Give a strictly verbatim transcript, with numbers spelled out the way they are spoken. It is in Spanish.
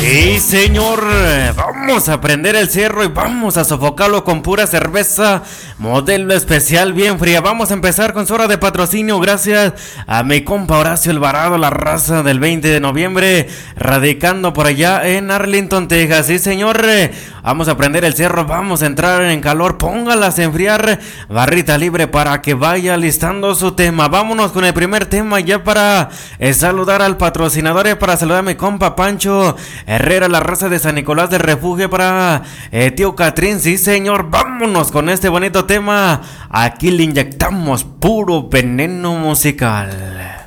Sí, señor, vamos a prender el cierro y vamos a sofocarlo con pura cerveza, modelo especial bien fría. Vamos a empezar con su hora de patrocinio gracias a mi compa Horacio Alvarado, la raza del veinte de noviembre, radicando por allá en Arlington, Texas. Sí, señor, vamos a prender el cierro, vamos a entrar en calor, póngalas a enfriar, barrita libre para que vaya listando su tema. Vámonos con el primer tema ya para eh, saludar al patrocinador y para saludar a mi compa Pancho Herrera, la raza de San Nicolás del Refugio, para eh, tío Catrín. Sí, señor, vámonos con este bonito tema. Aquí le inyectamos puro veneno musical.